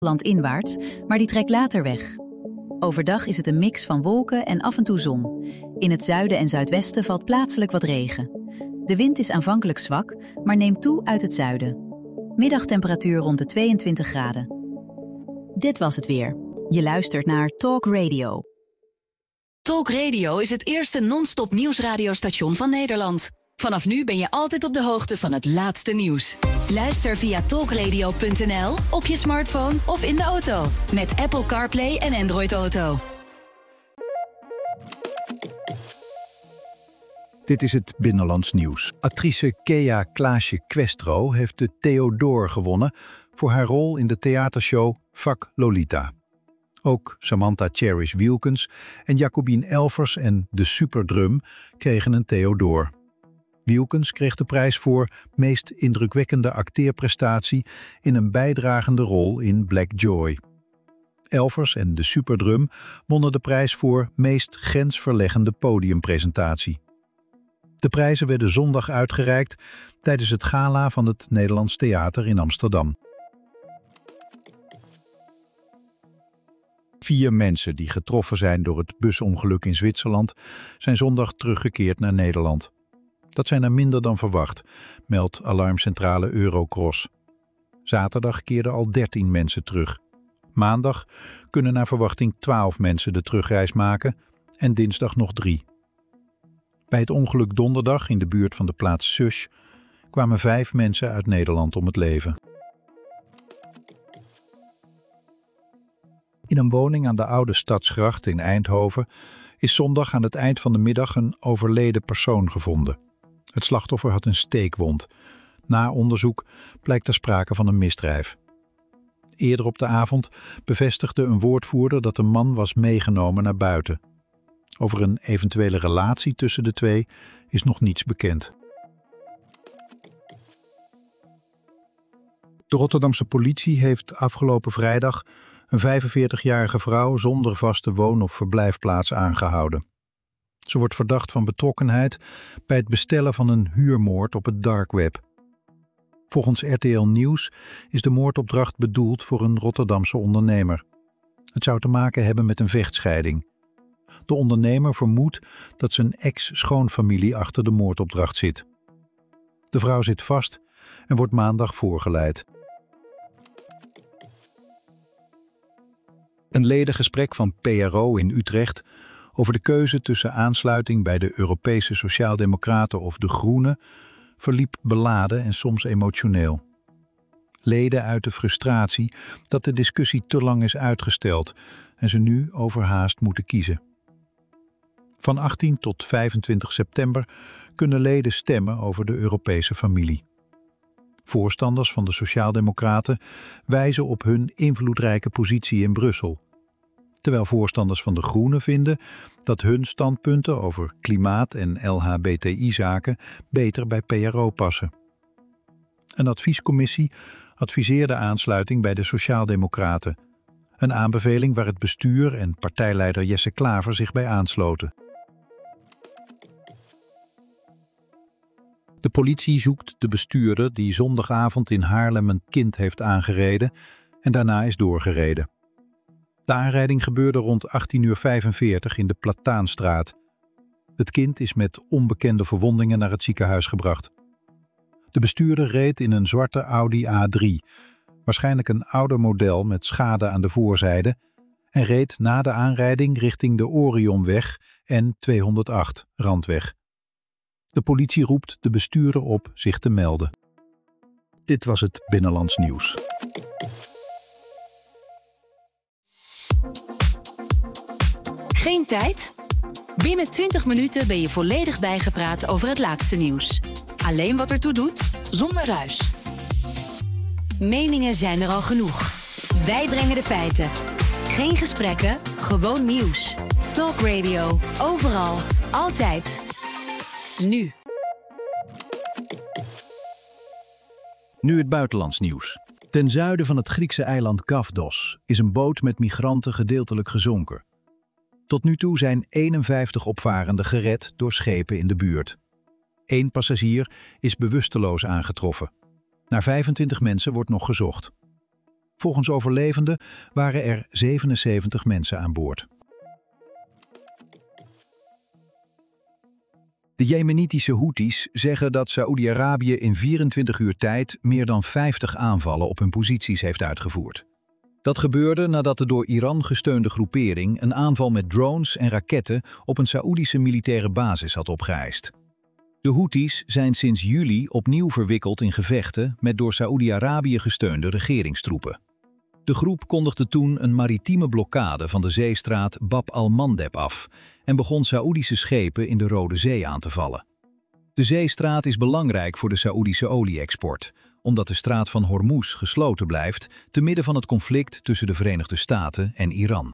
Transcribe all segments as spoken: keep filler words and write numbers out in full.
landinwaarts, maar die trekt later weg. Overdag is het een mix van wolken en af en toe zon. In het zuiden en zuidwesten valt plaatselijk wat regen. De wind is aanvankelijk zwak, maar neemt toe uit het zuiden. Middagtemperatuur rond de tweeëntwintig graden. Dit was het weer. Je luistert naar Talk Radio. Talk Radio is het eerste non-stop nieuwsradiostation van Nederland. Vanaf nu ben je altijd op de hoogte van het laatste nieuws. Luister via talkradio punt n l, op je smartphone of in de auto. Met Apple CarPlay en Android Auto. Dit is het Binnenlands Nieuws. Actrice Kea Klaasje-Questro heeft de Theodor gewonnen voor haar rol in de theatershow Vak Lolita. Ook Samantha Cherish Wielkens en Jacobien Elvers en de Superdrum kregen een Theodor. Wielkens kreeg de prijs voor meest indrukwekkende acteerprestatie in een bijdragende rol in Black Joy. Elvers en de Superdrum wonnen de prijs voor meest grensverleggende podiumpresentatie. De prijzen werden zondag uitgereikt tijdens het gala van het Nederlands Theater in Amsterdam. Vier mensen die getroffen zijn door het busongeluk in Zwitserland zijn zondag teruggekeerd naar Nederland. Dat zijn er minder dan verwacht, meldt alarmcentrale Eurocross. Zaterdag keerden al dertien mensen terug. Maandag kunnen naar verwachting twaalf mensen de terugreis maken en dinsdag nog drie. Bij het ongeluk donderdag in de buurt van de plaats Sush kwamen vijf mensen uit Nederland om het leven. In een woning aan de Oude Stadsgracht in Eindhoven is zondag aan het eind van de middag een overleden persoon gevonden. Het slachtoffer had een steekwond. Na onderzoek blijkt er sprake van een misdrijf. Eerder op de avond bevestigde een woordvoerder dat de man was meegenomen naar buiten. Over een eventuele relatie tussen de twee is nog niets bekend. De Rotterdamse politie heeft afgelopen vrijdag een vijfenveertigjarige vrouw zonder vaste woon- of verblijfplaats aangehouden. Ze wordt verdacht van betrokkenheid bij het bestellen van een huurmoord op het dark web. Volgens R T L Nieuws is de moordopdracht bedoeld voor een Rotterdamse ondernemer. Het zou te maken hebben met een vechtscheiding. De ondernemer vermoedt dat zijn ex-schoonfamilie achter de moordopdracht zit. De vrouw zit vast en wordt maandag voorgeleid. Een ledengesprek van P R O in Utrecht over de keuze tussen aansluiting bij de Europese Sociaaldemocraten of de Groenen verliep beladen en soms emotioneel. Leden uiten frustratie dat de discussie te lang is uitgesteld en ze nu overhaast moeten kiezen. Van achttien tot vijfentwintig september kunnen leden stemmen over de Europese familie. Voorstanders van de Sociaaldemocraten wijzen op hun invloedrijke positie in Brussel, terwijl voorstanders van de Groenen vinden dat hun standpunten over klimaat- en L H B T I-zaken beter bij P R O passen. Een adviescommissie adviseerde aansluiting bij de Sociaaldemocraten, een aanbeveling waar het bestuur en partijleider Jesse Klaver zich bij aansloten. De politie zoekt de bestuurder die zondagavond in Haarlem een kind heeft aangereden en daarna is doorgereden. De aanrijding gebeurde rond achttien uur vijfenveertig in de Plataanstraat. Het kind is met onbekende verwondingen naar het ziekenhuis gebracht. De bestuurder reed in een zwarte Audi A drie, waarschijnlijk een ouder model met schade aan de voorzijde, en reed na de aanrijding richting de Orionweg en tweehonderdacht Randweg. De politie roept de bestuurder op zich te melden. Dit was het Binnenlands Nieuws. Geen tijd? Binnen twintig minuten ben je volledig bijgepraat over het laatste nieuws. Alleen wat ertoe doet, zonder ruis. Meningen zijn er al genoeg. Wij brengen de feiten. Geen gesprekken, gewoon nieuws. Talk Radio, overal, altijd. Nu. Nu het buitenlands nieuws. Ten zuiden van het Griekse eiland Kafdos is een boot met migranten gedeeltelijk gezonken. Tot nu toe zijn eenenvijftig opvarenden gered door schepen in de buurt. Eén passagier is bewusteloos aangetroffen. Naar vijfentwintig mensen wordt nog gezocht. Volgens overlevenden waren er zevenenzeventig mensen aan boord. De Jemenitische Houthis zeggen dat Saoedi-Arabië in vierentwintig uur tijd meer dan vijftig aanvallen op hun posities heeft uitgevoerd. Dat gebeurde nadat de door Iran gesteunde groepering een aanval met drones en raketten op een Saoedische militaire basis had opgeëist. De Houthis zijn sinds juli opnieuw verwikkeld in gevechten met door Saoedi-Arabië gesteunde regeringstroepen. De groep kondigde toen een maritieme blokkade van de zeestraat Bab al-Mandeb af en begon Saoedische schepen in de Rode Zee aan te vallen. De zeestraat is belangrijk voor de Saoedische olie-export, omdat de straat van Hormuz gesloten blijft te midden van het conflict tussen de Verenigde Staten en Iran.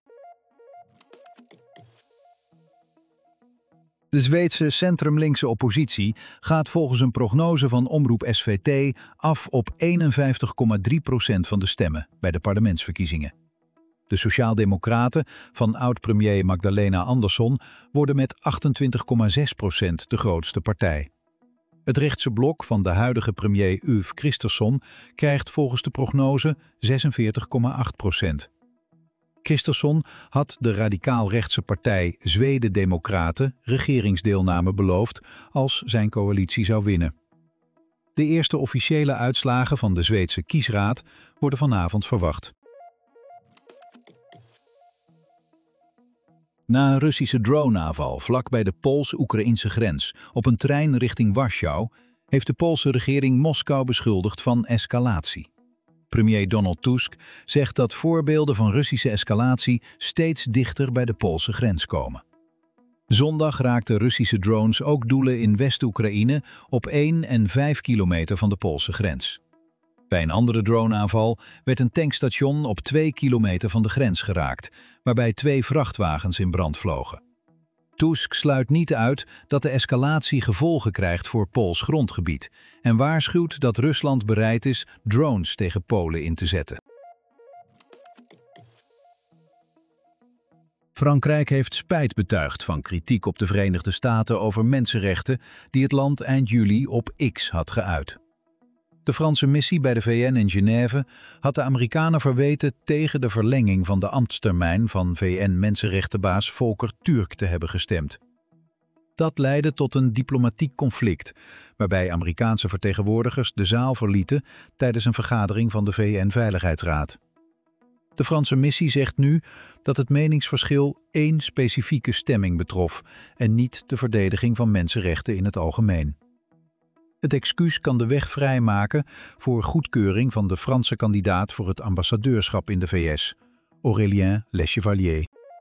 De Zweedse centrumlinkse oppositie gaat volgens een prognose van omroep S V T af op eenenvijftig komma drie procent van de stemmen bij de parlementsverkiezingen. De Sociaaldemocraten van oud-premier Magdalena Andersson worden met achtentwintig komma zes procent de grootste partij. Het rechtse blok van de huidige premier Ulf Kristersson krijgt volgens de prognose zesenveertig komma acht procent. Kristersson had de radicaal-rechtse partij Zweden-Democraten regeringsdeelname beloofd als zijn coalitie zou winnen. De eerste officiële uitslagen van de Zweedse kiesraad worden vanavond verwacht. Na een Russische droneaanval vlak bij de Pools-Oekraïnse grens op een trein richting Warschau heeft de Poolse regering Moskou beschuldigd van escalatie. Premier Donald Tusk zegt dat voorbeelden van Russische escalatie steeds dichter bij de Poolse grens komen. Zondag raakten Russische drones ook doelen in West-Oekraïne op één en vijf kilometer van de Poolse grens. Bij een andere droneaanval werd een tankstation op twee kilometer van de grens geraakt, waarbij twee vrachtwagens in brand vlogen. Tusk sluit niet uit dat de escalatie gevolgen krijgt voor Pools grondgebied en waarschuwt dat Rusland bereid is drones tegen Polen in te zetten. Frankrijk heeft spijt betuigd van kritiek op de Verenigde Staten over mensenrechten die het land eind juli op X had geuit. De Franse missie bij de V N in Genève had de Amerikanen verweten tegen de verlenging van de ambtstermijn van V N-mensenrechtenbaas Volker Türk te hebben gestemd. Dat leidde tot een diplomatiek conflict, waarbij Amerikaanse vertegenwoordigers de zaal verlieten tijdens een vergadering van de V N-veiligheidsraad. De Franse missie zegt nu dat het meningsverschil één specifieke stemming betrof en niet de verdediging van mensenrechten in het algemeen. Het excuus kan de weg vrijmaken voor goedkeuring van de Franse kandidaat voor het ambassadeurschap in de V S, Aurélien Lechevalier.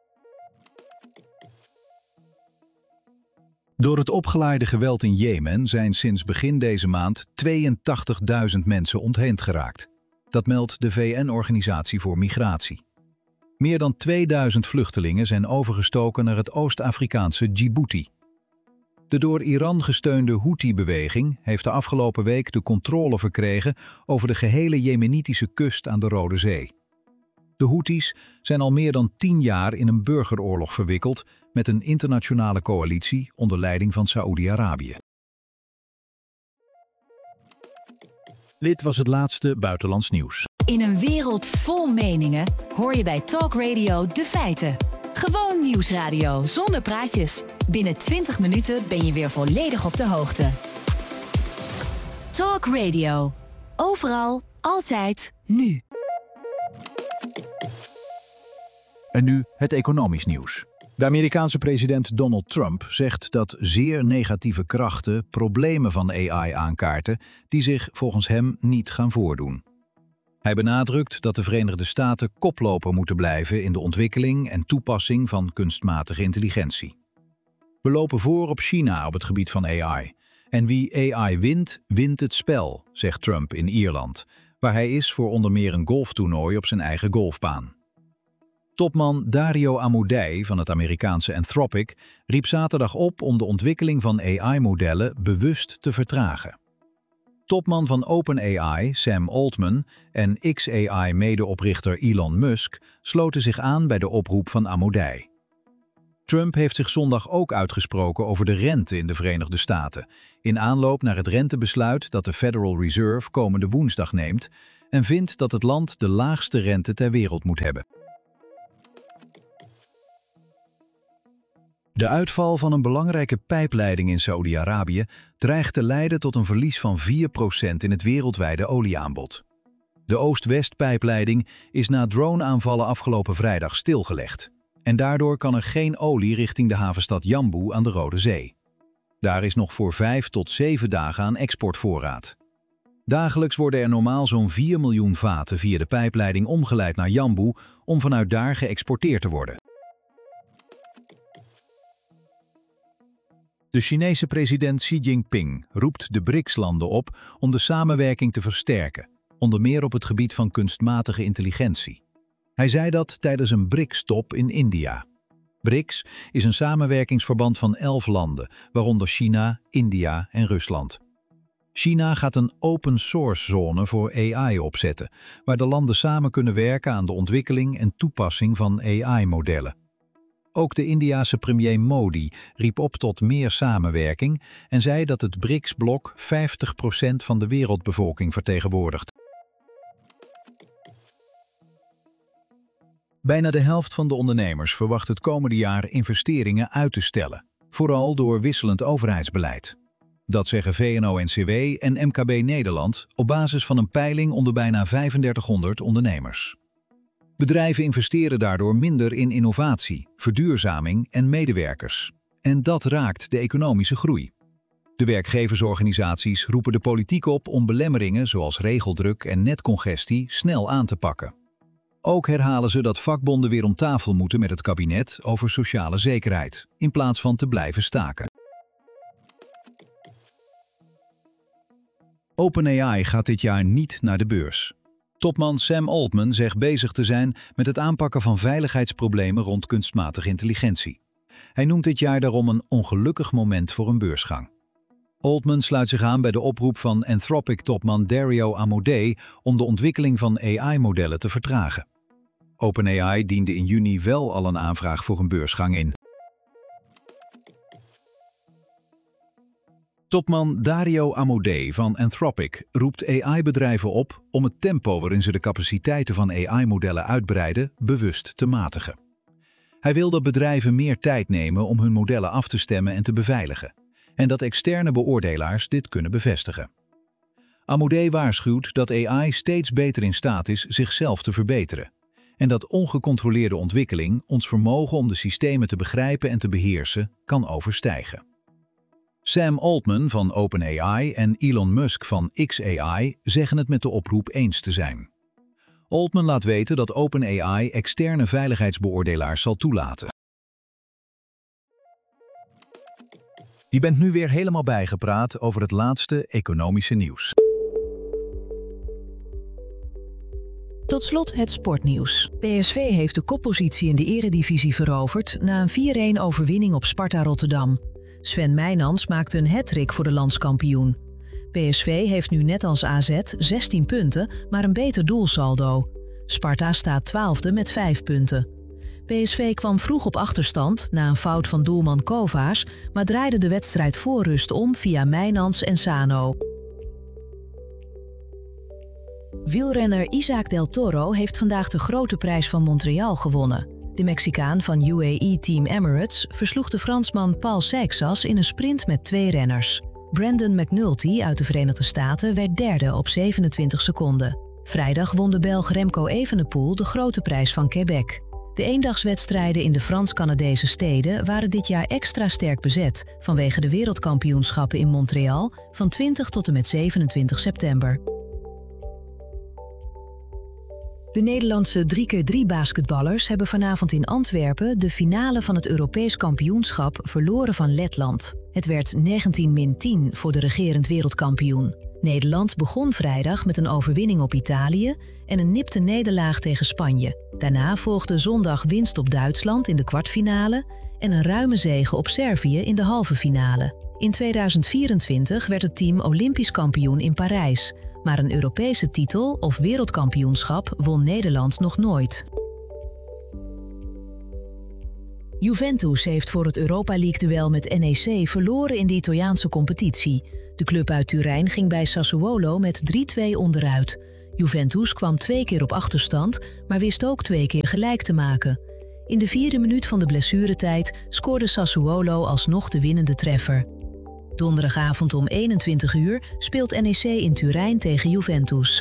Door het opgeleide geweld in Jemen zijn sinds begin deze maand tweeëntachtigduizend mensen ontheemd geraakt. Dat meldt de V N-organisatie voor Migratie. Meer dan tweeduizend vluchtelingen zijn overgestoken naar het Oost-Afrikaanse Djibouti. De door Iran gesteunde Houthi-beweging heeft de afgelopen week de controle verkregen over de gehele Jemenitische kust aan de Rode Zee. De Houthis zijn al meer dan tien jaar in een burgeroorlog verwikkeld met een internationale coalitie onder leiding van Saoedi-Arabië. Dit was het laatste buitenlands nieuws. In een wereld vol meningen hoor je bij Talk Radio de feiten. Gewoon nieuwsradio zonder praatjes. Binnen twintig minuten ben je weer volledig op de hoogte. Talk Radio. Overal, altijd, nu. En nu het economisch nieuws. De Amerikaanse president Donald Trump zegt dat zeer negatieve krachten problemen van A I aankaarten die zich volgens hem niet gaan voordoen. Hij benadrukt dat de Verenigde Staten koploper moeten blijven in de ontwikkeling en toepassing van kunstmatige intelligentie. We lopen voor op China op het gebied van A I. En wie A I wint, wint het spel, zegt Trump in Ierland, waar hij is voor onder meer een golftoernooi op zijn eigen golfbaan. Topman Dario Amodei van het Amerikaanse Anthropic riep zaterdag op om de ontwikkeling van A I-modellen bewust te vertragen. Topman van OpenAI, Sam Altman, en X A I-medeoprichter Elon Musk sloten zich aan bij de oproep van Amodei. Trump heeft zich zondag ook uitgesproken over de rente in de Verenigde Staten, in aanloop naar het rentebesluit dat de Federal Reserve komende woensdag neemt en vindt dat het land de laagste rente ter wereld moet hebben. De uitval van een belangrijke pijpleiding in Saoedi-Arabië dreigt te leiden tot een verlies van vier procent in het wereldwijde olieaanbod. De Oost-West-pijpleiding is na drone-aanvallen afgelopen vrijdag stilgelegd. En daardoor kan er geen olie richting de havenstad Jambu aan de Rode Zee. Daar is nog voor vijf tot zeven dagen aan exportvoorraad. Dagelijks worden er normaal zo'n vier miljoen vaten via de pijpleiding omgeleid naar Jambu om vanuit daar geëxporteerd te worden. De Chinese president Xi Jinping roept de B R I C S-landen op om de samenwerking te versterken, onder meer op het gebied van kunstmatige intelligentie. Hij zei dat tijdens een B R I C S-top in India. B R I C S is een samenwerkingsverband van elf landen, waaronder China, India en Rusland. China gaat een open-source-zone voor A I opzetten, waar de landen samen kunnen werken aan de ontwikkeling en toepassing van A I-modellen. Ook de Indiase premier Modi riep op tot meer samenwerking en zei dat het B R I C S-blok vijftig procent van de wereldbevolking vertegenwoordigt. Bijna de helft van de ondernemers verwacht het komende jaar investeringen uit te stellen, vooral door wisselend overheidsbeleid. Dat zeggen V N O N C W en M K B Nederland op basis van een peiling onder bijna vijfendertighonderd ondernemers. Bedrijven investeren daardoor minder in innovatie, verduurzaming en medewerkers. En dat raakt de economische groei. De werkgeversorganisaties roepen de politiek op om belemmeringen zoals regeldruk en netcongestie snel aan te pakken. Ook herhalen ze dat vakbonden weer om tafel moeten met het kabinet over sociale zekerheid, in plaats van te blijven staken. OpenAI gaat dit jaar niet naar de beurs. Topman Sam Altman zegt bezig te zijn met het aanpakken van veiligheidsproblemen rond kunstmatige intelligentie. Hij noemt dit jaar daarom een ongelukkig moment voor een beursgang. Altman sluit zich aan bij de oproep van Anthropic-topman Dario Amodei om de ontwikkeling van A I-modellen te vertragen. OpenAI diende in juni wel al een aanvraag voor een beursgang in. Topman Dario Amodei van Anthropic roept A I-bedrijven op om het tempo waarin ze de capaciteiten van A I-modellen uitbreiden bewust te matigen. Hij wil dat bedrijven meer tijd nemen om hun modellen af te stemmen en te beveiligen, en dat externe beoordelaars dit kunnen bevestigen. Amodei waarschuwt dat A I steeds beter in staat is zichzelf te verbeteren, en dat ongecontroleerde ontwikkeling ons vermogen om de systemen te begrijpen en te beheersen kan overstijgen. Sam Altman van OpenAI en Elon Musk van X A I zeggen het met de oproep eens te zijn. Altman laat weten dat OpenAI externe veiligheidsbeoordelaars zal toelaten. Je bent nu weer helemaal bijgepraat over het laatste economische nieuws. Tot slot het sportnieuws. P S V heeft de koppositie in de eredivisie veroverd na een vier-een overwinning op Sparta Rotterdam. Sven Meijnans maakte een hat-trick voor de landskampioen. P S V heeft nu net als A Z zestien punten, maar een beter doelsaldo. Sparta staat twaalfde met vijf punten. P S V kwam vroeg op achterstand na een fout van doelman Kovacs, maar draaide de wedstrijd voor rust om via Meijnans en Sano. Wielrenner Isaac Del Toro heeft vandaag de Grote Prijs van Montreal gewonnen. De Mexicaan van U A E-team Emirates versloeg de Fransman Paul Seixas in een sprint met twee renners. Brandon McNulty uit de Verenigde Staten werd derde op zevenentwintig seconden. Vrijdag won de Belg Remco Evenepoel de Grote Prijs van Quebec. De eendagswedstrijden in de Frans-Canadese steden waren dit jaar extra sterk bezet vanwege de wereldkampioenschappen in Montreal van twintig tot en met zevenentwintig september. De Nederlandse drie keer drie basketballers hebben vanavond in Antwerpen de finale van het Europees kampioenschap verloren van Letland. Het werd negentien min tien voor de regerend wereldkampioen. Nederland begon vrijdag met een overwinning op Italië en een nipte nederlaag tegen Spanje. Daarna volgde zondag winst op Duitsland in de kwartfinale en een ruime zege op Servië in de halve finale. In tweeduizend vierentwintig werd het team Olympisch kampioen in Parijs, maar een Europese titel of wereldkampioenschap won Nederland nog nooit. Juventus heeft voor het Europa League-duel met N E C verloren in de Italiaanse competitie. De club uit Turijn ging bij Sassuolo met drie twee onderuit. Juventus kwam twee keer op achterstand, maar wist ook twee keer gelijk te maken. In de vierde minuut van de blessuretijd scoorde Sassuolo alsnog de winnende treffer. Donderdagavond om eenentwintig uur speelt N E C in Turijn tegen Juventus.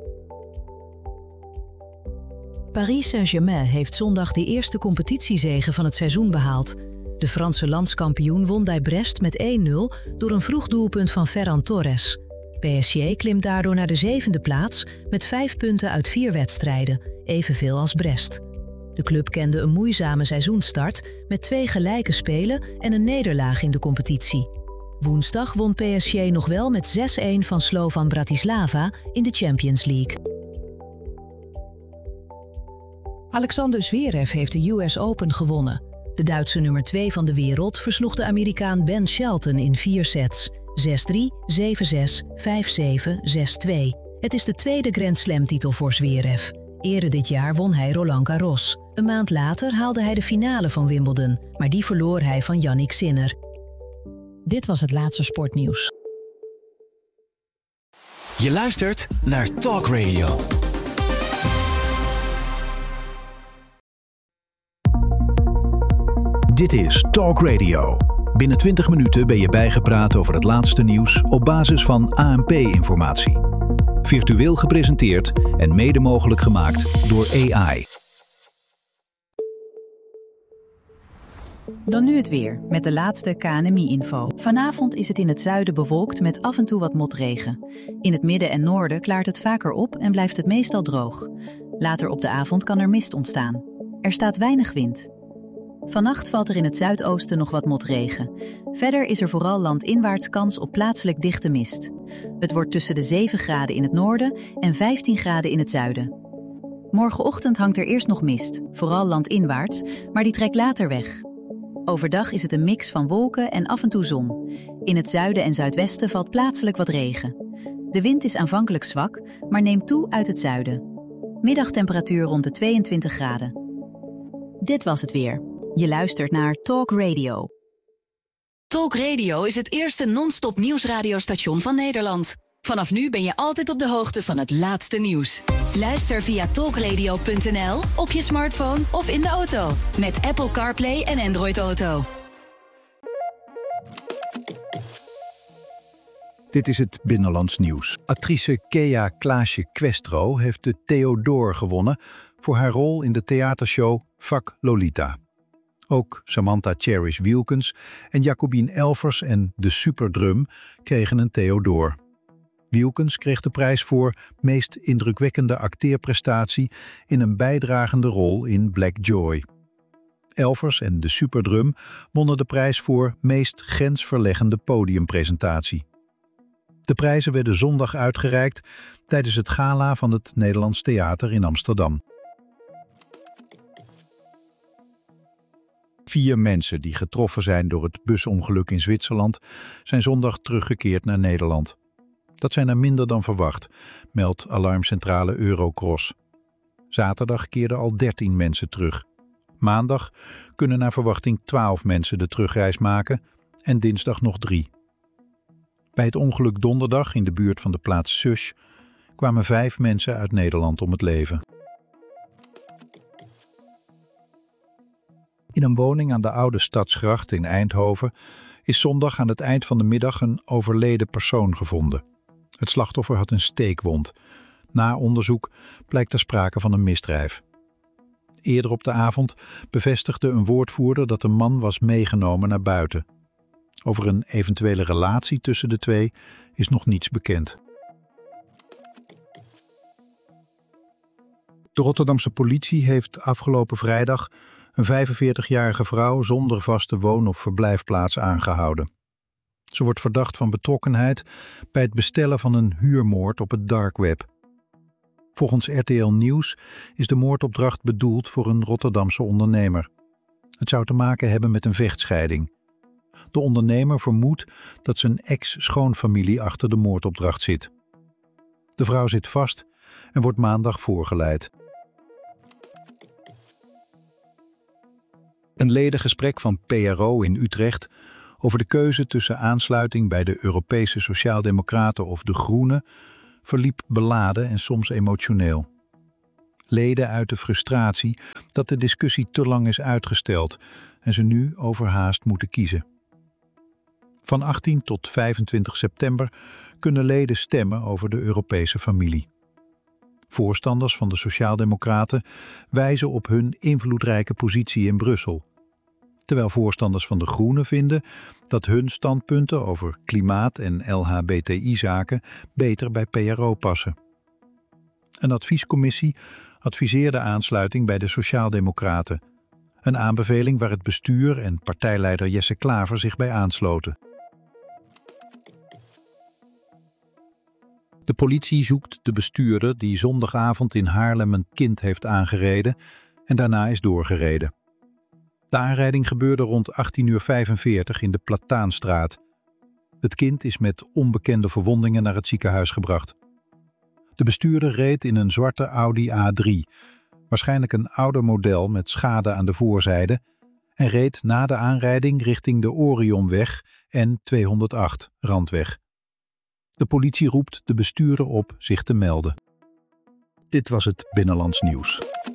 Paris Saint-Germain heeft zondag de eerste competitiezege van het seizoen behaald. De Franse landskampioen won bij Brest met één nul door een vroeg doelpunt van Ferran Torres. P S G klimt daardoor naar de zevende plaats met vijf punten uit vier wedstrijden, evenveel als Brest. De club kende een moeizame seizoenstart met twee gelijke spelen en een nederlaag in de competitie. Woensdag won P S G nog wel met zes een van Slovan Bratislava in de Champions League. Alexander Zverev heeft de U S Open gewonnen. De Duitse nummer twee van de wereld versloeg de Amerikaan Ben Shelton in vier sets. zes drie, zeven zes, vijf zeven, zes twee. Het is de tweede Grand Slam-titel voor Zverev. Eerder dit jaar won hij Roland Garros. Een maand later haalde hij de finale van Wimbledon, maar die verloor hij van Yannick Sinner. Dit was het laatste sportnieuws. Je luistert naar Talk Radio. Dit is Talk Radio. Binnen twintig minuten ben je bijgepraat over het laatste nieuws op basis van A N P-informatie. Virtueel gepresenteerd en mede mogelijk gemaakt door A I. Dan nu het weer, met de laatste K N M I-info. Vanavond is het in het zuiden bewolkt met af en toe wat motregen. In het midden en noorden klaart het vaker op en blijft het meestal droog. Later op de avond kan er mist ontstaan. Er staat weinig wind. Vannacht valt er in het zuidoosten nog wat motregen. Verder is er vooral landinwaarts kans op plaatselijk dichte mist. Het wordt tussen de zeven graden in het noorden en vijftien graden in het zuiden. Morgenochtend hangt er eerst nog mist, vooral landinwaarts, maar die trekt later weg. Overdag is het een mix van wolken en af en toe zon. In het zuiden en zuidwesten valt plaatselijk wat regen. De wind is aanvankelijk zwak, maar neemt toe uit het zuiden. Middagtemperatuur rond de tweeëntwintig graden. Dit was het weer. Je luistert naar Talk Radio. Talk Radio is het eerste non-stop nieuwsradiostation van Nederland. Vanaf nu ben je altijd op de hoogte van het laatste nieuws. Luister via talkradio punt n l, op je smartphone of in de auto. Met Apple CarPlay en Android Auto. Dit is het Binnenlands nieuws. Actrice Kea Klaasje-Questro heeft de Theodor gewonnen voor haar rol in de theatershow Vak Lolita. Ook Samantha Cherish Wielkens en Jacobien Elvers en de Superdrum kregen een Theodor. Wielkens kreeg de prijs voor meest indrukwekkende acteerprestatie in een bijdragende rol in Black Joy. Elvers en de Superdrum wonnen de prijs voor meest grensverleggende podiumpresentatie. De prijzen werden zondag uitgereikt tijdens het gala van het Nederlands Theater in Amsterdam. Vier mensen die getroffen zijn door het busongeluk in Zwitserland zijn zondag teruggekeerd naar Nederland. Dat zijn er minder dan verwacht, meldt alarmcentrale Eurocross. Zaterdag keerden al dertien mensen terug. Maandag kunnen naar verwachting twaalf mensen de terugreis maken en dinsdag nog drie. Bij het ongeluk donderdag in de buurt van de plaats Sush kwamen vijf mensen uit Nederland om het leven. In een woning aan de Oude Stadsgracht in Eindhoven is zondag aan het eind van de middag een overleden persoon gevonden. Het slachtoffer had een steekwond. Na onderzoek blijkt er sprake van een misdrijf. Eerder op de avond bevestigde een woordvoerder dat de man was meegenomen naar buiten. Over een eventuele relatie tussen de twee is nog niets bekend. De Rotterdamse politie heeft afgelopen vrijdag een vijfenveertigjarige vrouw zonder vaste woon- of verblijfplaats aangehouden. Ze wordt verdacht van betrokkenheid bij het bestellen van een huurmoord op het dark web. Volgens R T L Nieuws is de moordopdracht bedoeld voor een Rotterdamse ondernemer. Het zou te maken hebben met een vechtscheiding. De ondernemer vermoedt dat zijn ex-schoonfamilie achter de moordopdracht zit. De vrouw zit vast en wordt maandag voorgeleid. Een ledengesprek van P R O in Utrecht over de keuze tussen aansluiting bij de Europese Sociaaldemocraten of de Groenen verliep beladen en soms emotioneel. Leden uiten frustratie dat de discussie te lang is uitgesteld en ze nu overhaast moeten kiezen. Van achttien tot vijfentwintig september kunnen leden stemmen over de Europese familie. Voorstanders van de Sociaaldemocraten wijzen op hun invloedrijke positie in Brussel, terwijl voorstanders van de Groenen vinden dat hun standpunten over klimaat- en L H B T I-zaken beter bij P R O passen. Een adviescommissie adviseerde aansluiting bij de Sociaaldemocraten, een aanbeveling waar het bestuur en partijleider Jesse Klaver zich bij aansloten. De politie zoekt de bestuurder die zondagavond in Haarlem een kind heeft aangereden en daarna is doorgereden. De aanrijding gebeurde rond achttien uur vijfenveertig in de Plataanstraat. Het kind is met onbekende verwondingen naar het ziekenhuis gebracht. De bestuurder reed in een zwarte Audi A drie, waarschijnlijk een ouder model met schade aan de voorzijde, en reed na de aanrijding richting de Orionweg en tweehonderdacht Randweg. De politie roept de bestuurder op zich te melden. Dit was het Binnenlands Nieuws.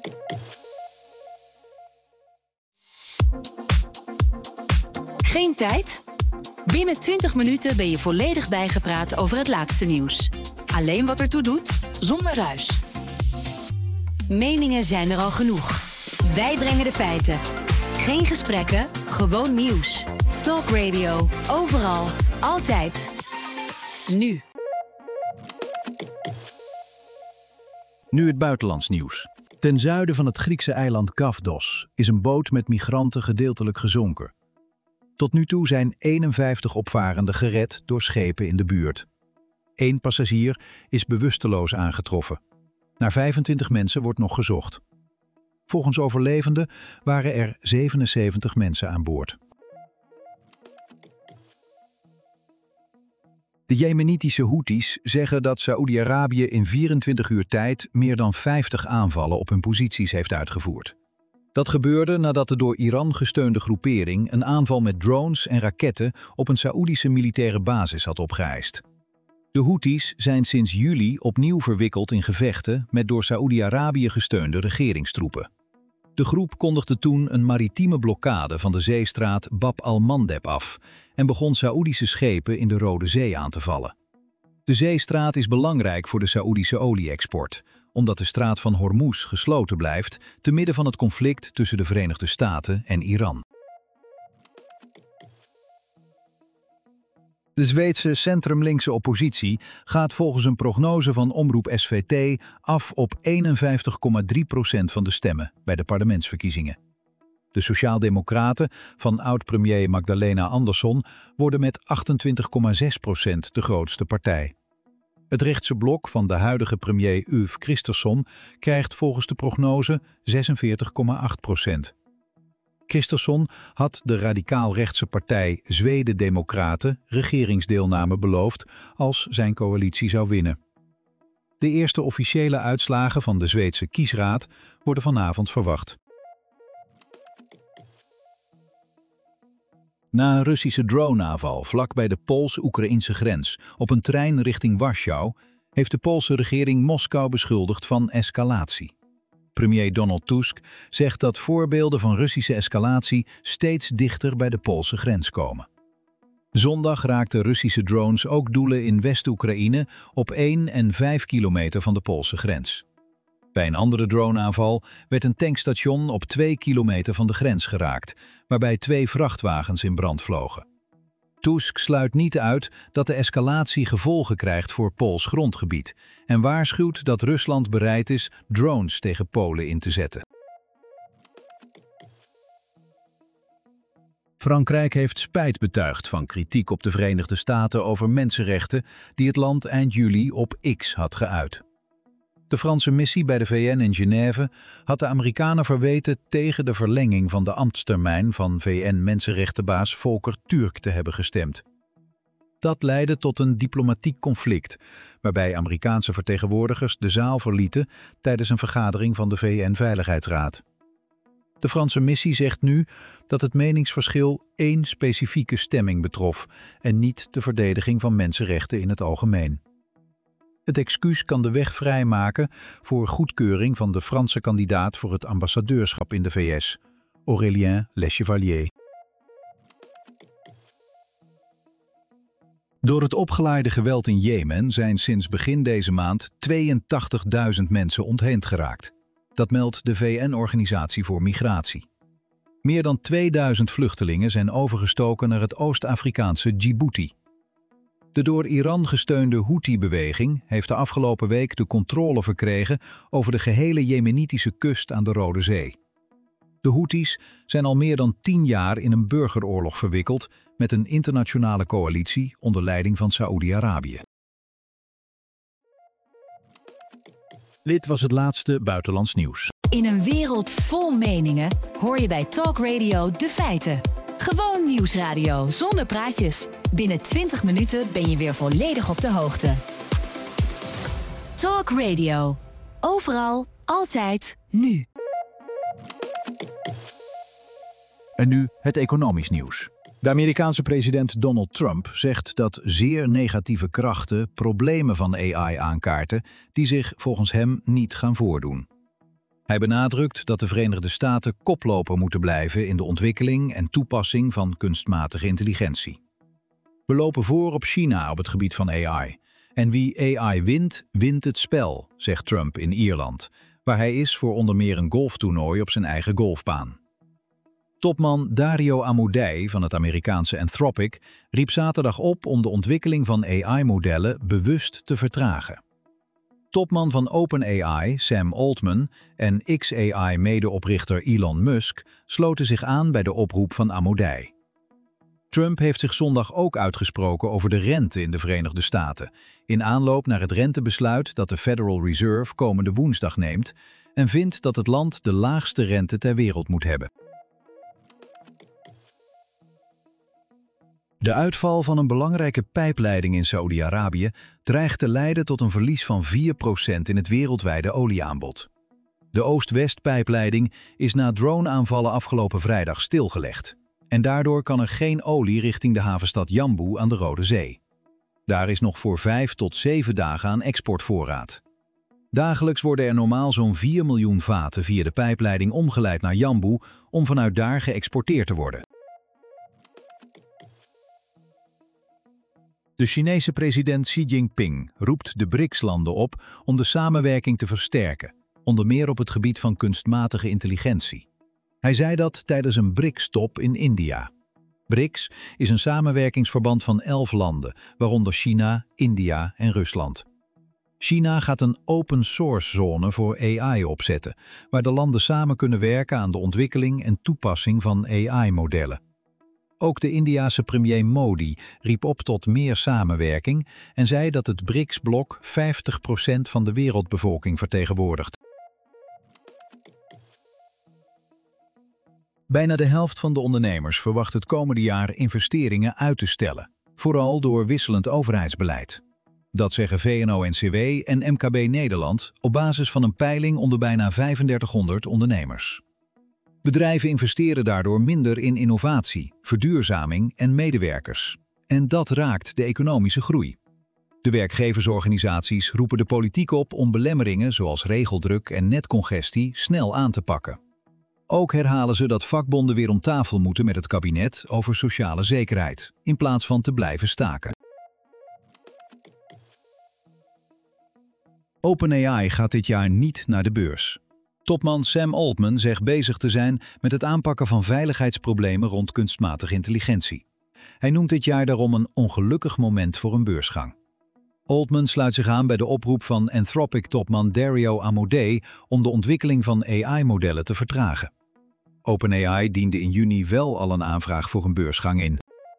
Geen tijd? Binnen twintig minuten ben je volledig bijgepraat over het laatste nieuws. Alleen wat ertoe doet, zonder ruis. Meningen zijn er al genoeg. Wij brengen de feiten. Geen gesprekken, gewoon nieuws. Talk Radio, overal, altijd. Nu. Nu het buitenlands nieuws. Ten zuiden van het Griekse eiland Kafdos is een boot met migranten gedeeltelijk gezonken. Tot nu toe zijn eenenvijftig opvarenden gered door schepen in de buurt. Eén passagier is bewusteloos aangetroffen. Naar vijfentwintig mensen wordt nog gezocht. Volgens overlevenden waren er zevenenzeventig mensen aan boord. De Jemenitische Houthis zeggen dat Saoedi-Arabië in vierentwintig uur tijd meer dan vijftig aanvallen op hun posities heeft uitgevoerd. Dat gebeurde nadat de door Iran gesteunde groepering een aanval met drones en raketten op een Saoedische militaire basis had opgeëist. De Houthis zijn sinds juli opnieuw verwikkeld in gevechten met door Saoedi-Arabië gesteunde regeringstroepen. De groep kondigde toen een maritieme blokkade van de zeestraat Bab al-Mandeb af en begon Saoedische schepen in de Rode Zee aan te vallen. De zeestraat is belangrijk voor de Saoedische olie-export, omdat de straat van Hormuz gesloten blijft te midden van het conflict tussen de Verenigde Staten en Iran. De Zweedse centrumlinkse oppositie gaat volgens een prognose van omroep S V T af op eenenvijftig komma drie procent van de stemmen bij de parlementsverkiezingen. De Sociaaldemocraten van oud-premier Magdalena Andersson worden met achtentwintig komma zes procent de grootste partij. Het rechtse blok van de huidige premier Ulf Kristersson krijgt volgens de prognose zesenveertig komma acht procent. Kristersson had de radicaal-rechtse partij Zweden-Democraten regeringsdeelname beloofd als zijn coalitie zou winnen. De eerste officiële uitslagen van de Zweedse kiesraad worden vanavond verwacht. Na een Russische droneaanval vlak bij de Pools-Oekraïnse grens op een trein richting Warschau heeft de Poolse regering Moskou beschuldigd van escalatie. Premier Donald Tusk zegt dat voorbeelden van Russische escalatie steeds dichter bij de Poolse grens komen. Zondag raakten Russische drones ook doelen in West-Oekraïne op één en vijf kilometer van de Poolse grens. Bij een andere droneaanval werd een tankstation op twee kilometer van de grens geraakt, waarbij twee vrachtwagens in brand vlogen. Tusk sluit niet uit dat de escalatie gevolgen krijgt voor Pools grondgebied en waarschuwt dat Rusland bereid is drones tegen Polen in te zetten. Frankrijk heeft spijt betuigd van kritiek op de Verenigde Staten over mensenrechten die het land eind juli op X had geuit. De Franse missie bij de V N in Genève had de Amerikanen verweten tegen de verlenging van de ambtstermijn van V N-mensenrechtenbaas Volker Türk te hebben gestemd. Dat leidde tot een diplomatiek conflict, waarbij Amerikaanse vertegenwoordigers de zaal verlieten tijdens een vergadering van de V N-veiligheidsraad. De Franse missie zegt nu dat het meningsverschil één specifieke stemming betrof en niet de verdediging van mensenrechten in het algemeen. Het excuus kan de weg vrijmaken voor goedkeuring van de Franse kandidaat voor het ambassadeurschap in de V S, Aurélien Lechevalier. Door het opgeleide geweld in Jemen zijn sinds begin deze maand tweeëntachtigduizend mensen ontheemd geraakt. Dat meldt de V N-organisatie voor Migratie. Meer dan tweeduizend vluchtelingen zijn overgestoken naar het Oost-Afrikaanse Djibouti. De door Iran gesteunde Houthi-beweging heeft de afgelopen week de controle verkregen over de gehele Jemenitische kust aan de Rode Zee. De Houthis zijn al meer dan tien jaar in een burgeroorlog verwikkeld met een internationale coalitie onder leiding van Saoedi-Arabië. Dit was het laatste buitenlands nieuws. In een wereld vol meningen hoor je bij Talk Radio de feiten. Gewoon nieuwsradio zonder praatjes. Binnen twintig minuten ben je weer volledig op de hoogte. Talk Radio. Overal, altijd, nu. En nu het economisch nieuws. De Amerikaanse president Donald Trump zegt dat zeer negatieve krachten problemen van A I aankaarten die zich volgens hem niet gaan voordoen. Hij benadrukt dat de Verenigde Staten koploper moeten blijven in de ontwikkeling en toepassing van kunstmatige intelligentie. We lopen voor op China op het gebied van A I. En wie A I wint, wint het spel, zegt Trump in Ierland, waar hij is voor onder meer een golftoernooi op zijn eigen golfbaan. Topman Dario Amodei van het Amerikaanse Anthropic riep zaterdag op om de ontwikkeling van A I-modellen bewust te vertragen. Topman van OpenAI, Sam Altman, en X A I-medeoprichter Elon Musk sloten zich aan bij de oproep van Amodei. Trump heeft zich zondag ook uitgesproken over de rente in de Verenigde Staten, in aanloop naar het rentebesluit dat de Federal Reserve komende woensdag neemt en vindt dat het land de laagste rente ter wereld moet hebben. De uitval van een belangrijke pijpleiding in Saoedi-Arabië dreigt te leiden tot een verlies van vier procent in het wereldwijde olieaanbod. De Oost-West-pijpleiding is na drone-aanvallen afgelopen vrijdag stilgelegd. En daardoor kan er geen olie richting de havenstad Jambu aan de Rode Zee. Daar is nog voor vijf tot zeven dagen aan exportvoorraad. Dagelijks worden er normaal zo'n vier miljoen vaten via de pijpleiding omgeleid naar Jambu om vanuit daar geëxporteerd te worden. De Chinese president Xi Jinping roept de B R I C S-landen op om de samenwerking te versterken, onder meer op het gebied van kunstmatige intelligentie. Hij zei dat tijdens een B R I C S-top in India. B R I C S is een samenwerkingsverband van elf landen, waaronder China, India en Rusland. China gaat een open-source zone voor A I opzetten, waar de landen samen kunnen werken aan de ontwikkeling en toepassing van A I-modellen. Ook de Indiase premier Modi riep op tot meer samenwerking en zei dat het B R I C S-blok vijftig procent van de wereldbevolking vertegenwoordigt. Bijna de helft van de ondernemers verwacht het komende jaar investeringen uit te stellen, vooral door wisselend overheidsbeleid. Dat zeggen V N O N C W en M K B Nederland op basis van een peiling onder bijna vijfendertighonderd ondernemers. Bedrijven investeren daardoor minder in innovatie, verduurzaming en medewerkers. En dat raakt de economische groei. De werkgeversorganisaties roepen de politiek op om belemmeringen zoals regeldruk en netcongestie snel aan te pakken. Ook herhalen ze dat vakbonden weer om tafel moeten met het kabinet over sociale zekerheid, in plaats van te blijven staken. OpenAI gaat dit jaar niet naar de beurs. Topman Sam Altman zegt bezig te zijn met het aanpakken van veiligheidsproblemen rond kunstmatige intelligentie. Hij noemt dit jaar daarom een ongelukkig moment voor een beursgang. Altman sluit zich aan bij de oproep van Anthropic-topman Dario Amodei om de ontwikkeling van A I-modellen te vertragen. OpenAI diende in juni wel al een aanvraag voor een beursgang in.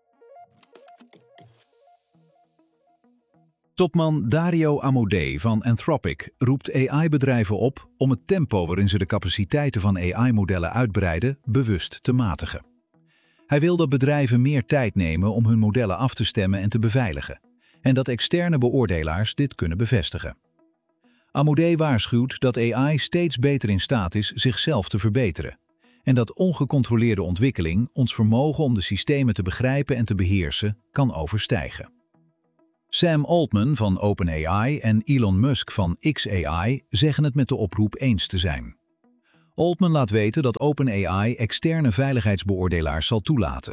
Topman Dario Amodei van Anthropic roept A I-bedrijven op om het tempo waarin ze de capaciteiten van A I-modellen uitbreiden bewust te matigen. Hij wil dat bedrijven meer tijd nemen om hun modellen af te stemmen en te beveiligen, en dat externe beoordelaars dit kunnen bevestigen. Amodei waarschuwt dat A I steeds beter in staat is zichzelf te verbeteren, en dat ongecontroleerde ontwikkeling ons vermogen om de systemen te begrijpen en te beheersen kan overstijgen. Sam Altman van OpenAI en Elon Musk van X A I zeggen het met de oproep eens te zijn. Altman laat weten dat OpenAI externe veiligheidsbeoordelaars zal toelaten.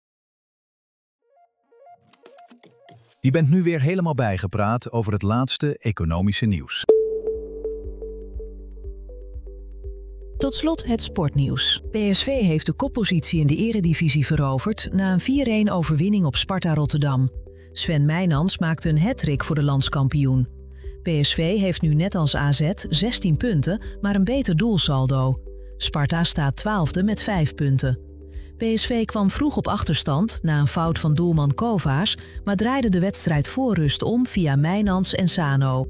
Je bent nu weer helemaal bijgepraat over het laatste economische nieuws. Tot slot het sportnieuws. P S V heeft de koppositie in de eredivisie veroverd na een vier-een overwinning op Sparta Rotterdam. Sven Meijnans maakte een hat-trick voor de landskampioen. P S V heeft nu net als A Z zestien punten, maar een beter doelsaldo. Sparta staat twaalfde met vijf punten. P S V kwam vroeg op achterstand na een fout van doelman Kovacs, maar draaide de wedstrijd voor rust om via Meijnans en Sano.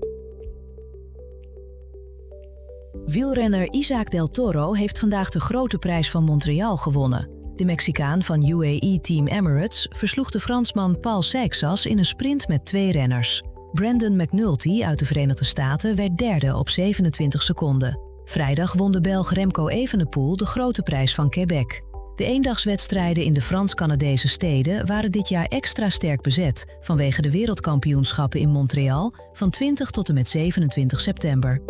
Wielrenner Isaac del Toro heeft vandaag de Grote Prijs van Montreal gewonnen. De Mexicaan van U A E-team Emirates versloeg de Fransman Paul Seixas in een sprint met twee renners. Brandon McNulty uit de Verenigde Staten werd derde op zevenentwintig seconden. Vrijdag won de Belg Remco Evenepoel de Grote Prijs van Quebec. De eendagswedstrijden in de Frans-Canadese steden waren dit jaar extra sterk bezet vanwege de wereldkampioenschappen in Montreal van twintig tot en met zevenentwintig september.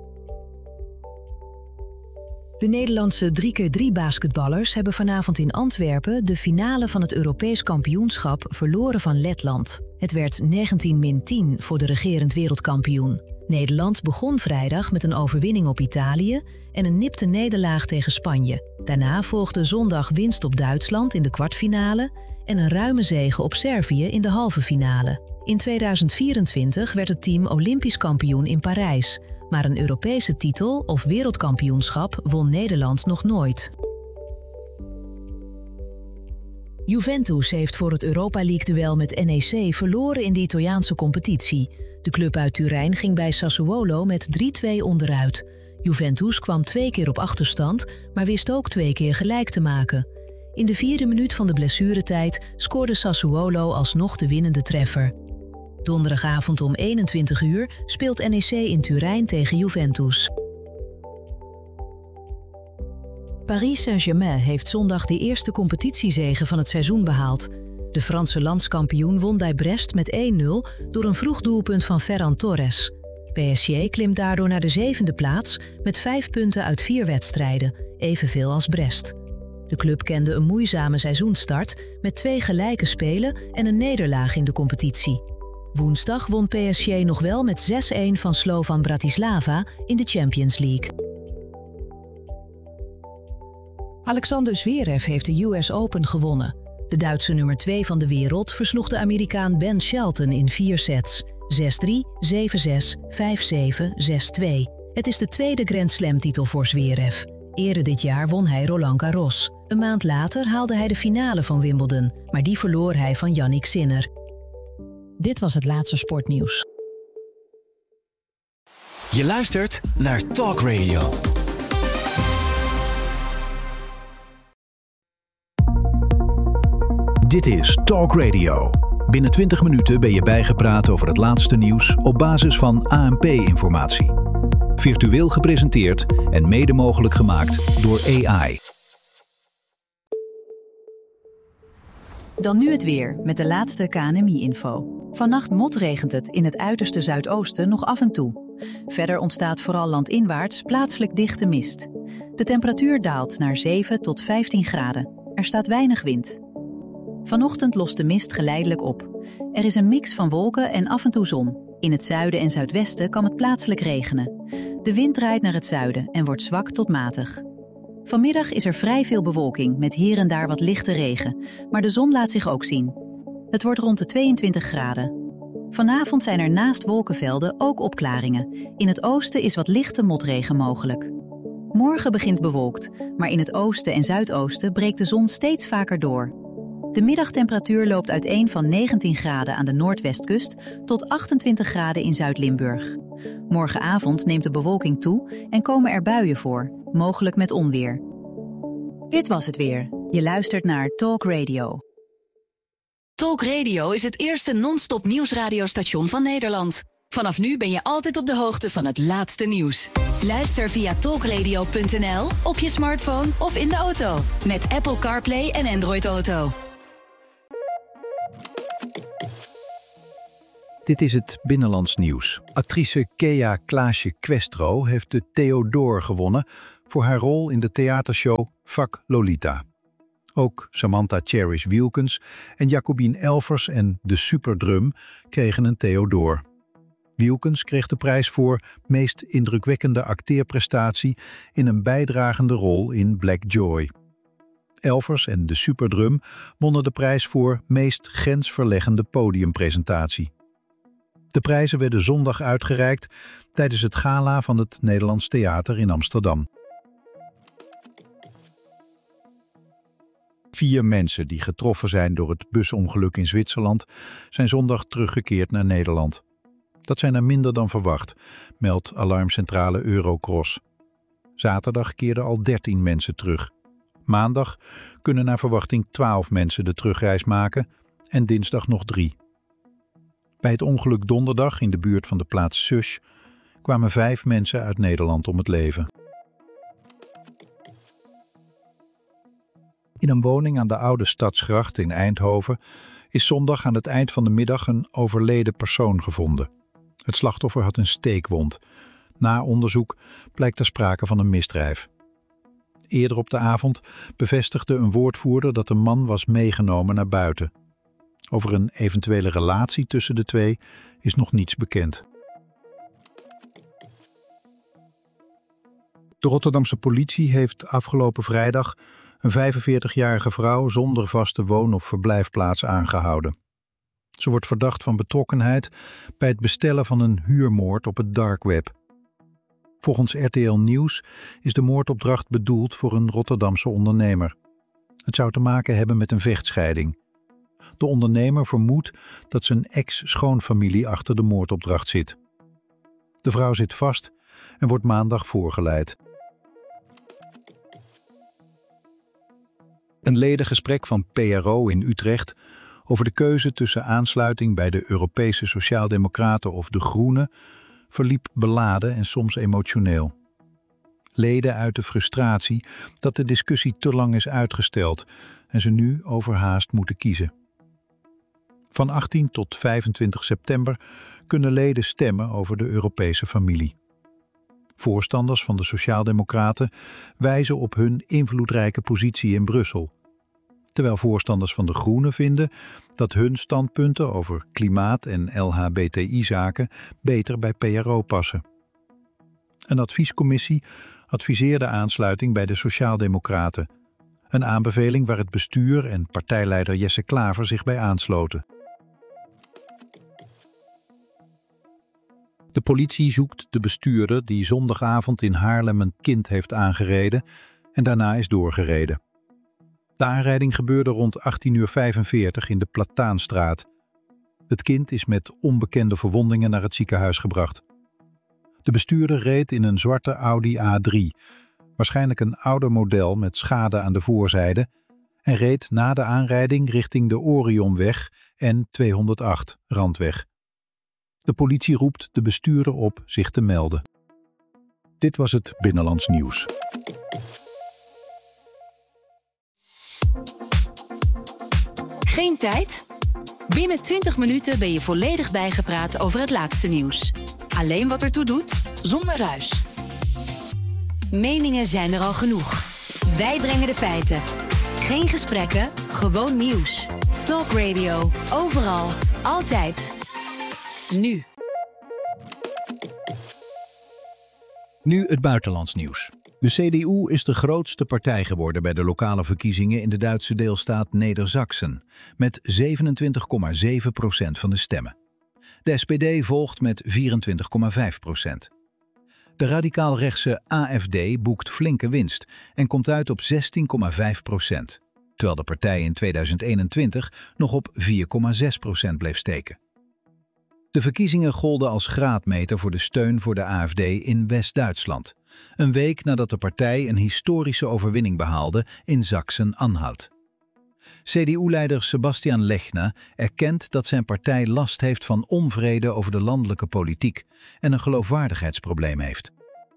De Nederlandse drie keer drie basketballers hebben vanavond in Antwerpen de finale van het Europees kampioenschap verloren van Letland. Het werd negentien min tien voor de regerend wereldkampioen. Nederland begon vrijdag met een overwinning op Italië en een nipte nederlaag tegen Spanje. Daarna volgde zondag winst op Duitsland in de kwartfinale en een ruime zege op Servië in de halve finale. In tweeduizend vierentwintig werd het team Olympisch kampioen in Parijs, maar een Europese titel of wereldkampioenschap won Nederland nog nooit. Juventus heeft voor het Europa League-duel met N E C verloren in de Italiaanse competitie. De club uit Turijn ging bij Sassuolo met drie-twee onderuit. Juventus kwam twee keer op achterstand, maar wist ook twee keer gelijk te maken. In de vierde minuut van de blessuretijd scoorde Sassuolo alsnog de winnende treffer. Donderdagavond om eenentwintig uur speelt N E C in Turijn tegen Juventus. Paris Saint-Germain heeft zondag de eerste competitiezege van het seizoen behaald. De Franse landskampioen won bij Brest met één nul door een vroeg doelpunt van Ferran Torres. P S G klimt daardoor naar de zevende plaats met vijf punten uit vier wedstrijden, evenveel als Brest. De club kende een moeizame seizoenstart met twee gelijke spelen en een nederlaag in de competitie. Woensdag won P S G nog wel met zes-een van Slovan Bratislava in de Champions League. Alexander Zverev heeft de U S Open gewonnen. De Duitse nummer twee van de wereld versloeg de Amerikaan Ben Shelton in vier sets. zes-drie, zeven-zes, vijf-zeven, zes-twee. Het is de tweede Grand Slam-titel voor Zverev. Eerder dit jaar won hij Roland Garros. Een maand later haalde hij de finale van Wimbledon, maar die verloor hij van Yannick Sinner. Dit was het laatste sportnieuws. Je luistert naar Talk Radio. Dit is Talk Radio. Binnen twintig minuten ben je bijgepraat over het laatste nieuws op basis van A N P-informatie. Virtueel gepresenteerd en mede mogelijk gemaakt door A I. Dan nu het weer met de laatste K N M I-info. Vannacht motregent het in het uiterste zuidoosten nog af en toe. Verder ontstaat vooral landinwaarts plaatselijk dichte mist. De temperatuur daalt naar zeven tot vijftien graden. Er staat weinig wind. Vanochtend lost de mist geleidelijk op. Er is een mix van wolken en af en toe zon. In het zuiden en zuidwesten kan het plaatselijk regenen. De wind draait naar het zuiden en wordt zwak tot matig. Vanmiddag is er vrij veel bewolking met hier en daar wat lichte regen, maar de zon laat zich ook zien. Het wordt rond de tweeëntwintig graden. Vanavond zijn er naast wolkenvelden ook opklaringen. In het oosten is wat lichte motregen mogelijk. Morgen begint bewolkt, maar in het oosten en zuidoosten breekt de zon steeds vaker door. De middagtemperatuur loopt uiteen van negentien graden aan de noordwestkust tot achtentwintig graden in Zuid-Limburg. Morgenavond neemt de bewolking toe en komen er buien voor, mogelijk met onweer. Dit was het weer. Je luistert naar Talk Radio. Talk Radio is het eerste non-stop nieuwsradiostation van Nederland. Vanaf nu ben je altijd op de hoogte van het laatste nieuws. Luister via talkradio punt n l, op je smartphone of in de auto. Met Apple CarPlay en Android Auto. Dit is het Binnenlands Nieuws. Actrice Kea Klaasje-Questro heeft de Theodor gewonnen voor haar rol in de theatershow Fuck Lolita. Ook Samantha Cherish Wilkens en Jacobien Elvers en de Superdrum kregen een Theodor. Wilkens kreeg de prijs voor meest indrukwekkende acteerprestatie in een bijdragende rol in Black Joy. Elvers en de Superdrum wonnen de prijs voor meest grensverleggende podiumpresentatie. De prijzen werden zondag uitgereikt tijdens het gala van het Nederlands Theater in Amsterdam. Vier mensen die getroffen zijn door het busongeluk in Zwitserland zijn zondag teruggekeerd naar Nederland. Dat zijn er minder dan verwacht, meldt alarmcentrale Eurocross. Zaterdag keerden al dertien mensen terug. Maandag kunnen naar verwachting twaalf mensen de terugreis maken en dinsdag nog drie. Bij het ongeluk donderdag in de buurt van de plaats Sush kwamen vijf mensen uit Nederland om het leven. In een woning aan de Oude Stadsgracht in Eindhoven is zondag aan het eind van de middag een overleden persoon gevonden. Het slachtoffer had een steekwond. Na onderzoek blijkt er sprake van een misdrijf. Eerder op de avond bevestigde een woordvoerder dat de man was meegenomen naar buiten. Over een eventuele relatie tussen de twee is nog niets bekend. De Rotterdamse politie heeft afgelopen vrijdag een vijfenveertigjarige vrouw zonder vaste woon- of verblijfplaats aangehouden. Ze wordt verdacht van betrokkenheid bij het bestellen van een huurmoord op het dark web. Volgens R T L Nieuws is de moordopdracht bedoeld voor een Rotterdamse ondernemer. Het zou te maken hebben met een vechtscheiding. De ondernemer vermoedt dat zijn ex-schoonfamilie achter de moordopdracht zit. De vrouw zit vast en wordt maandag voorgeleid. Een ledengesprek van P R O in Utrecht over de keuze tussen aansluiting bij de Europese Sociaaldemocraten of de Groenen verliep beladen en soms emotioneel. Leden uiten frustratie dat de discussie te lang is uitgesteld en ze nu overhaast moeten kiezen. Van achttien tot vijfentwintig september kunnen leden stemmen over de Europese familie. Voorstanders van de Sociaaldemocraten wijzen op hun invloedrijke positie in Brussel, terwijl voorstanders van de Groenen vinden dat hun standpunten over klimaat- en L H B T I-zaken beter bij P R O passen. Een adviescommissie adviseerde aansluiting bij de Sociaaldemocraten, een aanbeveling waar het bestuur en partijleider Jesse Klaver zich bij aansloten. De politie zoekt de bestuurder die zondagavond in Haarlem een kind heeft aangereden en daarna is doorgereden. De aanrijding gebeurde rond achttien uur vijfenveertig in de Plataanstraat. Het kind is met onbekende verwondingen naar het ziekenhuis gebracht. De bestuurder reed in een zwarte Audi A drie, waarschijnlijk een ouder model met schade aan de voorzijde, en reed na de aanrijding richting de Orionweg en tweehonderdacht Randweg. De politie roept de bestuurder op zich te melden. Dit was het Binnenlands Nieuws. Geen tijd? Binnen twintig minuten ben je volledig bijgepraat over het laatste nieuws. Alleen wat ertoe doet, zonder ruis. Meningen zijn er al genoeg. Wij brengen de feiten. Geen gesprekken, gewoon nieuws. Talk Radio, overal, altijd. Nu. Nu het buitenlands nieuws. De C D U is de grootste partij geworden bij de lokale verkiezingen in de Duitse deelstaat Neder-Zaksen, met zevenentwintig komma zeven procent van de stemmen. De S P D volgt met vierentwintig komma vijf procent. De radicaal-rechtse A F D boekt flinke winst en komt uit op zestien komma vijf procent, terwijl de partij in tweeduizend eenentwintig nog op vier komma zes procent bleef steken. De verkiezingen golden als graadmeter voor de steun voor de A F D in West-Duitsland, een week nadat de partij een historische overwinning behaalde in Sachsen-Anhalt. C D U-leider Sebastian Lechner erkent dat zijn partij last heeft van onvrede over de landelijke politiek en een geloofwaardigheidsprobleem heeft.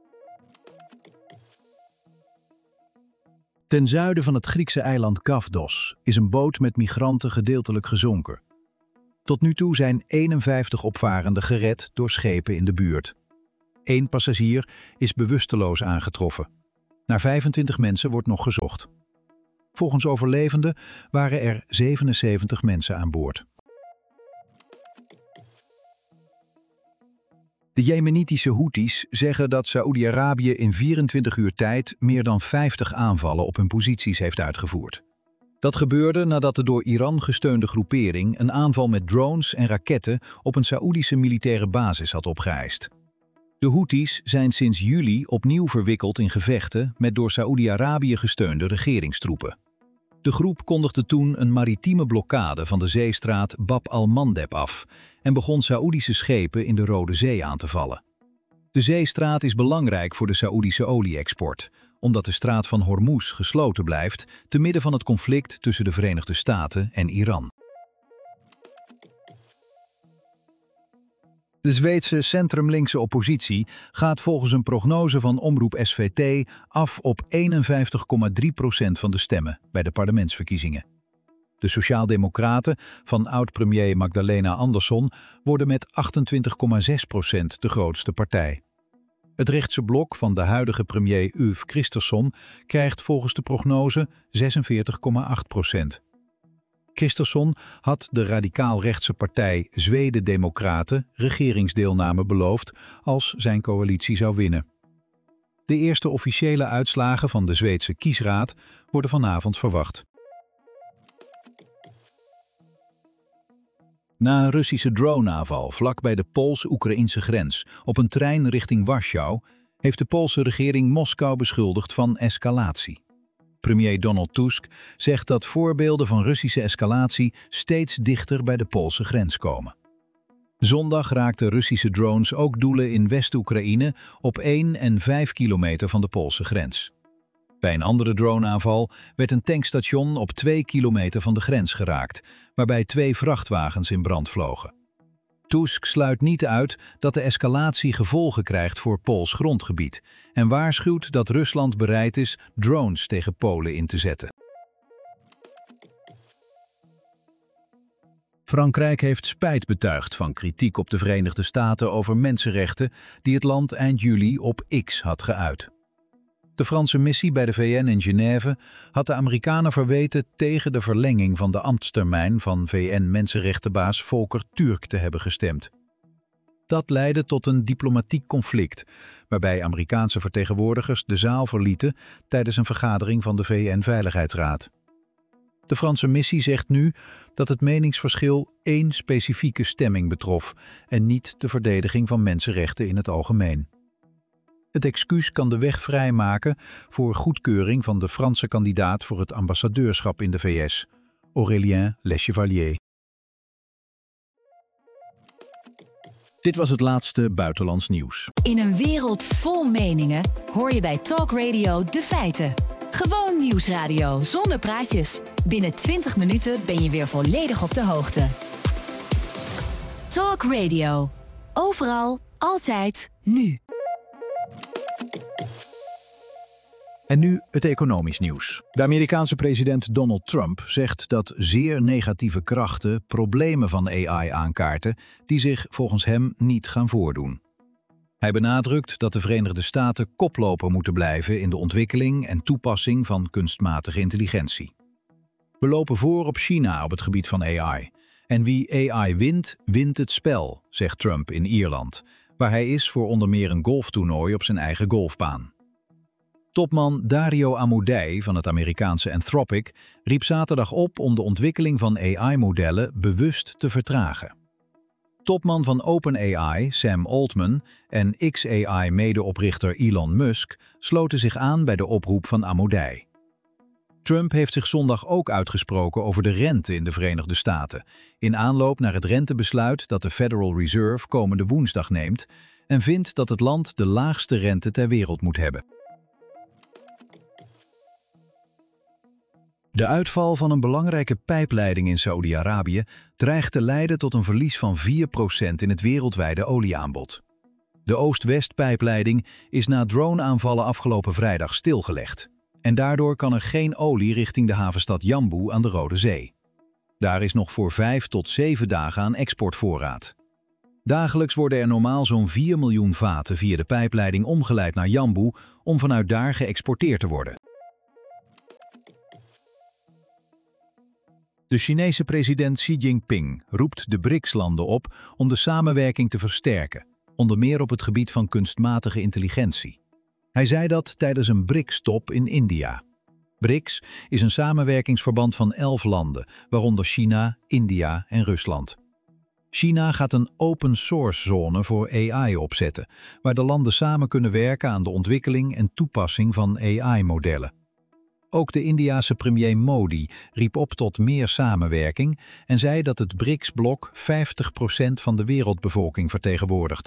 Ten zuiden van het Griekse eiland Kafdos is een boot met migranten gedeeltelijk gezonken. Tot nu toe zijn eenenvijftig opvarenden gered door schepen in de buurt. Eén passagier is bewusteloos aangetroffen. Naar vijfentwintig mensen wordt nog gezocht. Volgens overlevenden waren er zevenenzeventig mensen aan boord. De Jemenitische Houthis zeggen dat Saoedi-Arabië in vierentwintig uur tijd meer dan vijftig aanvallen op hun posities heeft uitgevoerd. Dat gebeurde nadat de door Iran gesteunde groepering een aanval met drones en raketten op een Saoedische militaire basis had opgeëist. De Houthis zijn sinds juli opnieuw verwikkeld in gevechten met door Saoedi-Arabië gesteunde regeringstroepen. De groep kondigde toen een maritieme blokkade van de zeestraat Bab al-Mandeb af en begon Saoedische schepen in de Rode Zee aan te vallen. De zeestraat is belangrijk voor de Saoedische olie-export, omdat de straat van Hormuz gesloten blijft te midden van het conflict tussen de Verenigde Staten en Iran. De Zweedse centrumlinkse oppositie gaat volgens een prognose van omroep S V T af op eenenvijftig komma drie procent van de stemmen bij de parlementsverkiezingen. De Sociaaldemocraten van oud-premier Magdalena Andersson worden met achtentwintig komma zes procent de grootste partij. Het rechtse blok van de huidige premier Ulf Kristersson krijgt volgens de prognose zesenveertig komma acht procent. Kristersson had de radicaal-rechtse partij Zweden-Democraten regeringsdeelname beloofd als zijn coalitie zou winnen. De eerste officiële uitslagen van de Zweedse kiesraad worden vanavond verwacht. Na een Russische droneaanval vlak bij de Pools-Oekraïnse grens op een trein richting Warschau heeft de Poolse regering Moskou beschuldigd van escalatie. Premier Donald Tusk zegt dat voorbeelden van Russische escalatie steeds dichter bij de Poolse grens komen. Zondag raakten Russische drones ook doelen in West-Oekraïne op één en vijf kilometer van de Poolse grens. Bij een andere droneaanval werd een tankstation op twee kilometer van de grens geraakt, waarbij twee vrachtwagens in brand vlogen. Tusk sluit niet uit dat de escalatie gevolgen krijgt voor Pools grondgebied en waarschuwt dat Rusland bereid is drones tegen Polen in te zetten. Frankrijk heeft spijt betuigd van kritiek op de Verenigde Staten over mensenrechten die het land eind juli op X had geuit. De Franse missie bij de V N in Genève had de Amerikanen verweten tegen de verlenging van de ambtstermijn van V N-mensenrechtenbaas Volker Türk te hebben gestemd. Dat leidde tot een diplomatiek conflict, waarbij Amerikaanse vertegenwoordigers de zaal verlieten tijdens een vergadering van de V N-veiligheidsraad. De Franse missie zegt nu dat het meningsverschil één specifieke stemming betrof en niet de verdediging van mensenrechten in het algemeen. Het excuus kan de weg vrijmaken voor goedkeuring van de Franse kandidaat voor het ambassadeurschap in de V S, Aurélien Lechevalier. Dit was het laatste buitenlands nieuws. In een wereld vol meningen hoor je bij Talk Radio de feiten. Gewoon nieuwsradio zonder praatjes. Binnen twintig minuten ben je weer volledig op de hoogte. Talk Radio. Overal, altijd, nu. En nu het economisch nieuws. De Amerikaanse president Donald Trump zegt dat zeer negatieve krachten problemen van A I aankaarten die zich volgens hem niet gaan voordoen. Hij benadrukt dat de Verenigde Staten koploper moeten blijven in de ontwikkeling en toepassing van kunstmatige intelligentie. We lopen voor op China op het gebied van A I. En wie A I wint, wint het spel, zegt Trump in Ierland, waar hij is voor onder meer een golftoernooi op zijn eigen golfbaan. Topman Dario Amodei van het Amerikaanse Anthropic riep zaterdag op om de ontwikkeling van A I-modellen bewust te vertragen. Topman van OpenAI, Sam Altman, en X A I-medeoprichter Elon Musk sloten zich aan bij de oproep van Amodei. Trump heeft zich zondag ook uitgesproken over de rente in de Verenigde Staten, in aanloop naar het rentebesluit dat de Federal Reserve komende woensdag neemt en vindt dat het land de laagste rente ter wereld moet hebben. De uitval van een belangrijke pijpleiding in Saoedi-Arabië dreigt te leiden tot een verlies van vier procent in het wereldwijde olieaanbod. De Oost-West-pijpleiding is na droneaanvallen afgelopen vrijdag stilgelegd. En daardoor kan er geen olie richting de havenstad Jambu aan de Rode Zee. Daar is nog voor vijf tot zeven dagen aan exportvoorraad. Dagelijks worden er normaal zo'n vier miljoen vaten via de pijpleiding omgeleid naar Yanbu om vanuit daar geëxporteerd te worden. De Chinese president Xi Jinping roept de B R I C S-landen op om de samenwerking te versterken, onder meer op het gebied van kunstmatige intelligentie. Hij zei dat tijdens een B R I C S-top in India. B R I C S is een samenwerkingsverband van elf landen, waaronder China, India en Rusland. China gaat een open source zone voor A I opzetten, waar de landen samen kunnen werken aan de ontwikkeling en toepassing van A I-modellen. Ook de Indiase premier Modi riep op tot meer samenwerking en zei dat het B R I C S-blok vijftig procent van de wereldbevolking vertegenwoordigt.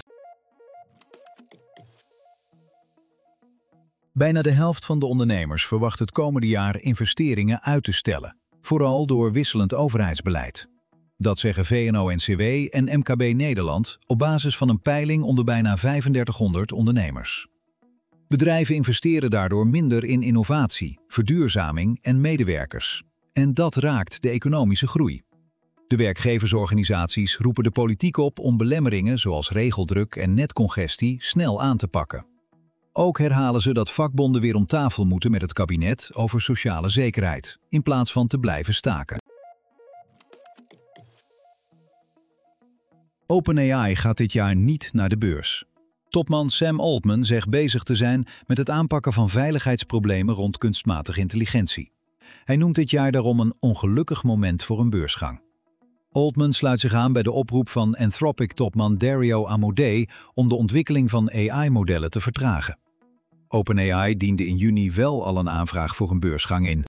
Bijna de helft van de ondernemers verwacht het komende jaar investeringen uit te stellen, vooral door wisselend overheidsbeleid. Dat zeggen V N O N C W en M K B Nederland op basis van een peiling onder bijna vijfendertighonderd ondernemers. Bedrijven investeren daardoor minder in innovatie, verduurzaming en medewerkers. En dat raakt de economische groei. De werkgeversorganisaties roepen de politiek op om belemmeringen zoals regeldruk en netcongestie snel aan te pakken. Ook herhalen ze dat vakbonden weer om tafel moeten met het kabinet over sociale zekerheid, in plaats van te blijven staken. OpenAI gaat dit jaar niet naar de beurs. Topman Sam Altman zegt bezig te zijn met het aanpakken van veiligheidsproblemen rond kunstmatige intelligentie. Hij noemt dit jaar daarom een ongelukkig moment voor een beursgang. Altman sluit zich aan bij de oproep van Anthropic-topman Dario Amodei om de ontwikkeling van A I-modellen te vertragen. OpenAI diende in juni wel al een aanvraag voor een beursgang in.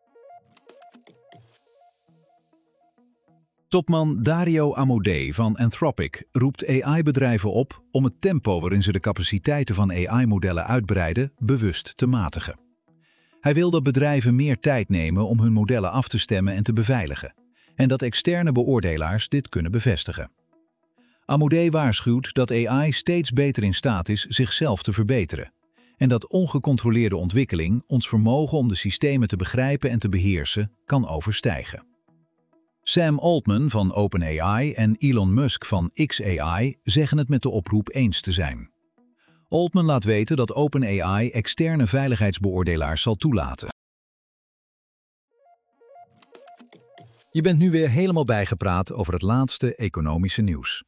Topman Dario Amodei van Anthropic roept A I-bedrijven op om het tempo waarin ze de capaciteiten van A I-modellen uitbreiden bewust te matigen. Hij wil dat bedrijven meer tijd nemen om hun modellen af te stemmen en te beveiligen, en dat externe beoordelaars dit kunnen bevestigen. Amodei waarschuwt dat A I steeds beter in staat is zichzelf te verbeteren, en dat ongecontroleerde ontwikkeling ons vermogen om de systemen te begrijpen en te beheersen kan overstijgen. Sam Altman van OpenAI en Elon Musk van X A I zeggen het met de oproep eens te zijn. Altman laat weten dat OpenAI externe veiligheidsbeoordelaars zal toelaten. Je bent nu weer helemaal bijgepraat over het laatste economische nieuws.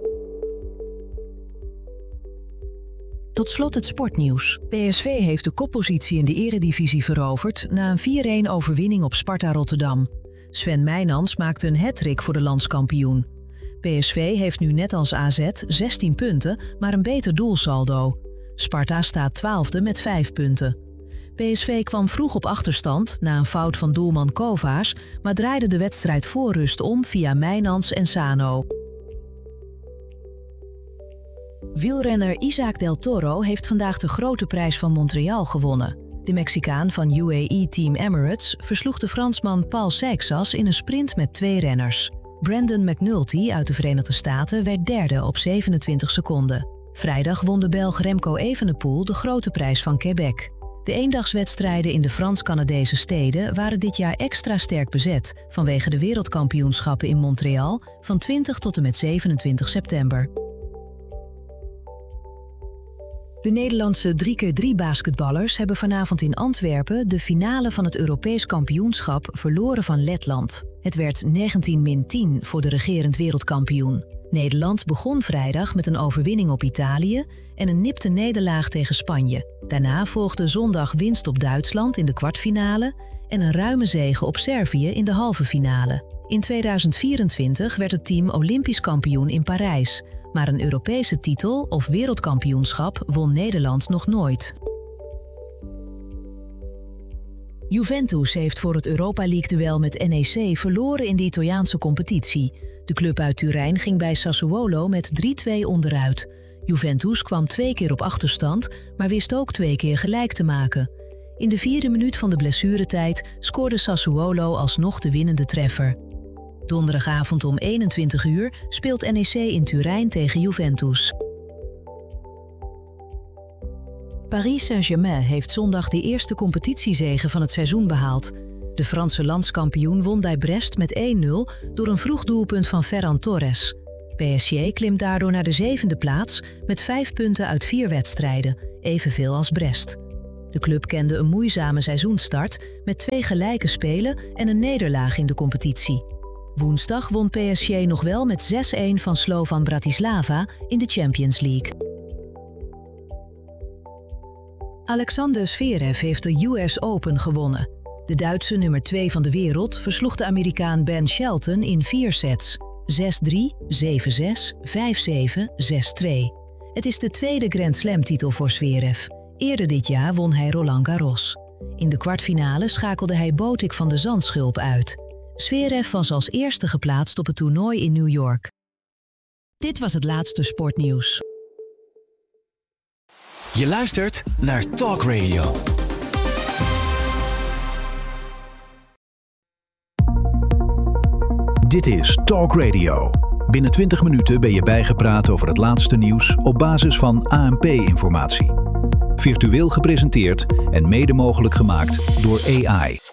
Tot slot het sportnieuws. P S V heeft de koppositie in de Eredivisie veroverd na een vier-een overwinning op Sparta Rotterdam. Sven Meijnans maakte een hattrick voor de landskampioen. P S V heeft nu net als A Z zestien punten, maar een beter doelsaldo. Sparta staat twaalfde met vijf punten. P S V kwam vroeg op achterstand na een fout van doelman Kovaars, maar draaide de wedstrijd voor rust om via Meijnans en Sano. Wielrenner Isaac del Toro heeft vandaag de Grote Prijs van Montreal gewonnen. De Mexicaan van U A E-team Emirates versloeg de Fransman Paul Seixas in een sprint met twee renners. Brandon McNulty uit de Verenigde Staten werd derde op zevenentwintig seconden. Vrijdag won de Belg Remco Evenepoel de Grote Prijs van Quebec. De eendagswedstrijden in de Frans-Canadese steden waren dit jaar extra sterk bezet vanwege de wereldkampioenschappen in Montreal van twintig tot en met zevenentwintig september. De Nederlandse drie keer drie basketballers hebben vanavond in Antwerpen de finale van het Europees kampioenschap verloren van Letland. Het werd negentien min tien voor de regerend wereldkampioen. Nederland begon vrijdag met een overwinning op Italië en een nipte nederlaag tegen Spanje. Daarna volgde zondag winst op Duitsland in de kwartfinale en een ruime zege op Servië in de halve finale. In tweeduizend vierentwintig werd het team Olympisch kampioen in Parijs, maar een Europese titel of wereldkampioenschap won Nederland nog nooit. Juventus heeft voor het Europa League-duel met N E C verloren in de Italiaanse competitie. De club uit Turijn ging bij Sassuolo met drie twee onderuit. Juventus kwam twee keer op achterstand, maar wist ook twee keer gelijk te maken. In de vierde minuut van de blessuretijd scoorde Sassuolo alsnog de winnende treffer. Donderdagavond om eenentwintig uur speelt N E C in Turijn tegen Juventus. Paris Saint-Germain heeft zondag de eerste competitiezege van het seizoen behaald. De Franse landskampioen won bij Brest met één nul door een vroeg doelpunt van Ferran Torres. P S G klimt daardoor naar de zevende plaats met vijf punten uit vier wedstrijden, evenveel als Brest. De club kende een moeizame seizoenstart met twee gelijke spelen en een nederlaag in de competitie. Woensdag won P S G nog wel met zes een van Slovan Bratislava in de Champions League. Alexander Zverev heeft de U S Open gewonnen. De Duitse nummer twee van de wereld versloeg de Amerikaan Ben Shelton in vier sets. zes drie, zeven zes, vijf zeven, zes twee. Het is de tweede Grand Slam-titel voor Zverev. Eerder dit jaar won hij Roland Garros. In de kwartfinale schakelde hij Botic van de Zandschulp uit. Zverev was als eerste geplaatst op het toernooi in New York. Dit was het laatste sportnieuws. Je luistert naar Talk Radio. Dit is Talk Radio. Binnen twintig minuten ben je bijgepraat over het laatste nieuws op basis van A N P-informatie. Virtueel gepresenteerd en mede mogelijk gemaakt door A I.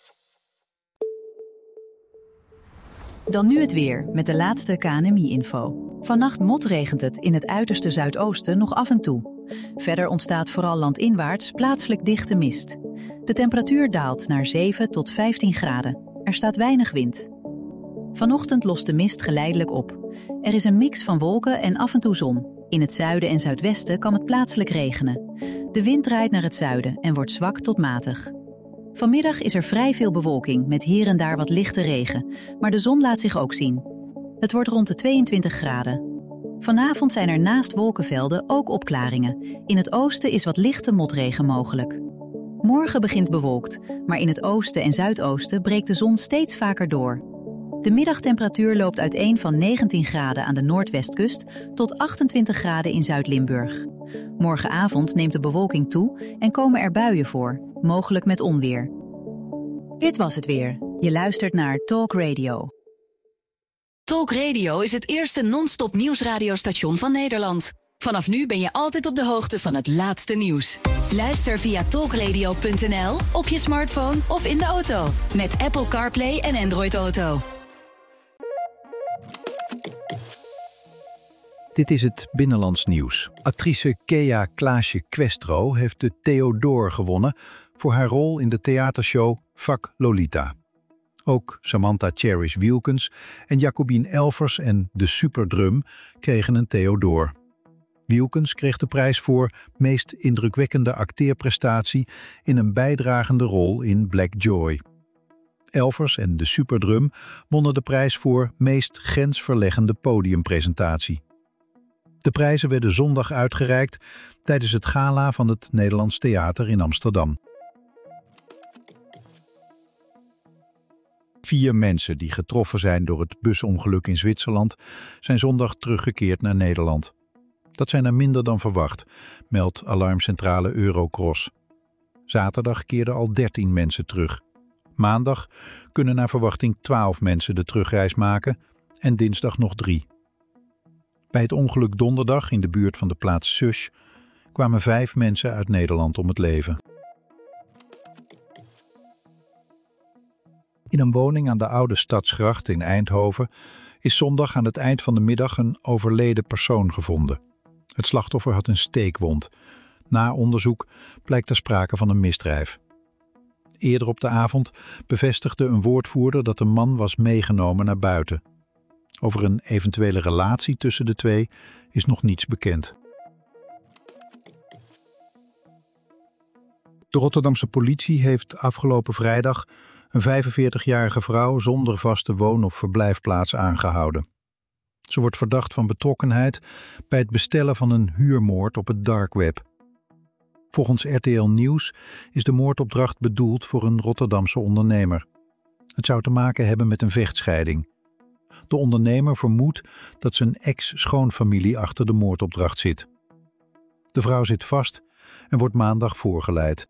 Dan nu het weer met de laatste K N M I-info. Vannacht motregent het in het uiterste zuidoosten nog af en toe. Verder ontstaat vooral landinwaarts plaatselijk dichte mist. De temperatuur daalt naar zeven tot vijftien graden. Er staat weinig wind. Vanochtend lost de mist geleidelijk op. Er is een mix van wolken en af en toe zon. In het zuiden en zuidwesten kan het plaatselijk regenen. De wind draait naar het zuiden en wordt zwak tot matig. Vanmiddag is er vrij veel bewolking met hier en daar wat lichte regen, maar de zon laat zich ook zien. Het wordt rond de tweeëntwintig graden. Vanavond zijn er naast wolkenvelden ook opklaringen. In het oosten is wat lichte motregen mogelijk. Morgen begint bewolkt, maar in het oosten en zuidoosten breekt de zon steeds vaker door. De middagtemperatuur loopt uiteen van negentien graden aan de noordwestkust tot achtentwintig graden in Zuid-Limburg. Morgenavond neemt de bewolking toe en komen er buien voor, mogelijk met onweer. Dit was het weer. Je luistert naar Talk Radio. Talk Radio is het eerste non-stop nieuwsradiostation van Nederland. Vanaf nu ben je altijd op de hoogte van het laatste nieuws. Luister via talkradio punt n l, op je smartphone of in de auto. Met Apple CarPlay en Android Auto. Dit is het Binnenlands nieuws. Actrice Kea Klaasje Questro heeft de Theodor gewonnen voor haar rol in de theatershow Vak Lolita. Ook Samantha Cherish Wielkens en Jacobien Elvers en de Superdrum kregen een Theodor. Wielkens kreeg de prijs voor meest indrukwekkende acteerprestatie in een bijdragende rol in Black Joy. Elvers en de Superdrum wonnen de prijs voor meest grensverleggende podiumpresentatie. De prijzen werden zondag uitgereikt tijdens het gala van het Nederlands Theater in Amsterdam. Vier mensen die getroffen zijn door het busongeluk in Zwitserland zijn zondag teruggekeerd naar Nederland. Dat zijn er minder dan verwacht, meldt alarmcentrale Eurocross. Zaterdag keerden al dertien mensen terug. Maandag kunnen naar verwachting twaalf mensen de terugreis maken en dinsdag nog drie. Bij het ongeluk donderdag in de buurt van de plaats Sush kwamen vijf mensen uit Nederland om het leven. In een woning aan de Oude Stadsgracht in Eindhoven is zondag aan het eind van de middag een overleden persoon gevonden. Het slachtoffer had een steekwond. Na onderzoek blijkt er sprake van een misdrijf. Eerder op de avond bevestigde een woordvoerder dat de man was meegenomen naar buiten. Over een eventuele relatie tussen de twee is nog niets bekend. De Rotterdamse politie heeft afgelopen vrijdag een vijfenveertigjarige vrouw zonder vaste woon- of verblijfplaats aangehouden. Ze wordt verdacht van betrokkenheid bij het bestellen van een huurmoord op het dark web. Volgens R T L Nieuws is de moordopdracht bedoeld voor een Rotterdamse ondernemer. Het zou te maken hebben met een vechtscheiding. De ondernemer vermoedt dat zijn ex-schoonfamilie achter de moordopdracht zit. De vrouw zit vast en wordt maandag voorgeleid.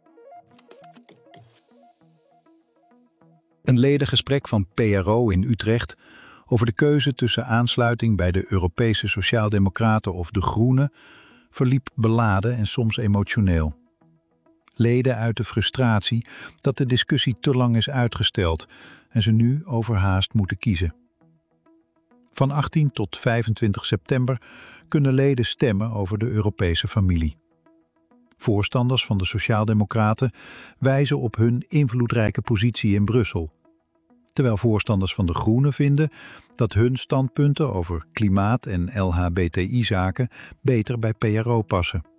Een ledengesprek van P R O in Utrecht over de keuze tussen aansluiting bij de Europese Sociaaldemocraten of de Groenen verliep beladen en soms emotioneel. Leden uiten frustratie dat de discussie te lang is uitgesteld en ze nu overhaast moeten kiezen. Van achttien tot vijfentwintig september kunnen leden stemmen over de Europese familie. Voorstanders van de Sociaaldemocraten wijzen op hun invloedrijke positie in Brussel, terwijl voorstanders van de Groenen vinden dat hun standpunten over klimaat- en L H B T I-zaken beter bij P R O passen.